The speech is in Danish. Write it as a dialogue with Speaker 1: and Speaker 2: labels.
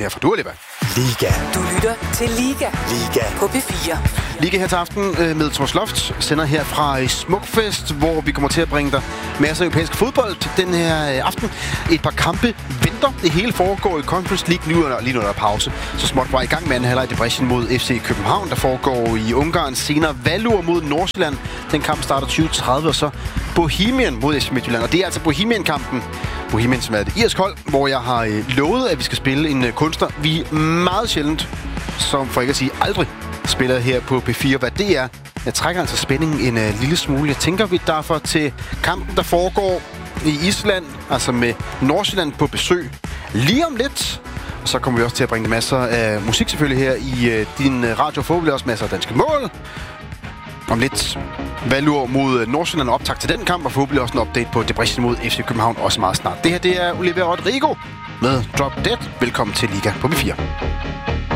Speaker 1: her fra Dua Lipa.
Speaker 2: Liga.
Speaker 3: Du lytter til Liga.
Speaker 2: Liga.
Speaker 3: På P4.
Speaker 1: Liga her til aften med Thomas Loft sender her fra Smukfest, hvor vi kommer til at bringe dig masser af europæisk fodbold den her aften. Et par kampe venter. Det hele foregår i Conference League lige nu under pause. Så småt var i gang med anden halvleg Debrecen mod FC København, der foregår i Ungarn. Senere Valur mod Nordsjælland. Den kamp starter 20:30, og så Bohemian mod FC Midtjylland. Og det er altså Bohemian-kampen. Bohemian, som er et irsk hold, hvor jeg har lovet, at vi skal spille en kunstner, vi meget sjældent, som for ikke at sige aldrig, spiller her på P4. Hvad det er, jeg trækker altså spændingen en lille smule. Jeg tænker, vi derfor til kampen, der foregår i Island, altså med Nordsjælland på besøg lige om lidt. Og så kommer vi også til at bringe masser af musik selvfølgelig her i din radio. Forhåbentlig også masser af danske mål. Om lidt Valur mod Nordsjælland, optakt til den kamp, og forhåbentlig også en update på Debrecen mod FC København også meget snart. Det her, det er Olivia Rodrigo med Drop Dead. Velkommen til Liga på P4.